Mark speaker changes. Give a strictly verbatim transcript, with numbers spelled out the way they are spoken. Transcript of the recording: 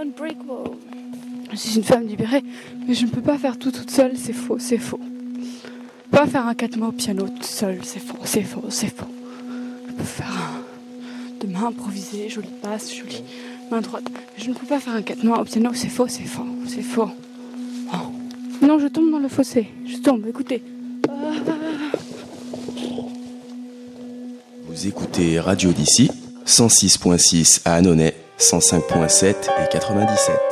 Speaker 1: unbreakable. Je suis une femme libérée, mais je ne peux pas faire tout toute seule, c'est faux, c'est faux. Je peux pas faire un quatre mois au piano toute seule, c'est faux, c'est faux, c'est faux. Je peux faire un de main improvisée, jolie passe, jolie main droite. Mais je ne peux pas faire un quatre mois au piano, c'est faux, c'est faux, c'est faux. Oh. Non, je tombe dans le fossé, je tombe, écoutez.
Speaker 2: Vous écoutez Radio d'ici, cent six virgule six à Annonay, cent cinq virgule sept et quatre-vingt-dix-sept.